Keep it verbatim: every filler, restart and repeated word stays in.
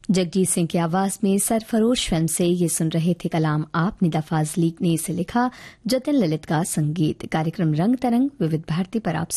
जगजीत सिंह की आवाज में सरफरोश फिल्म से ये सुन रहे थे कलाम आप निदा फाजली ने इसे लिखा, जतिन ललित का संगीत। कार्यक्रम रंग तरंग विविध भारती पर आप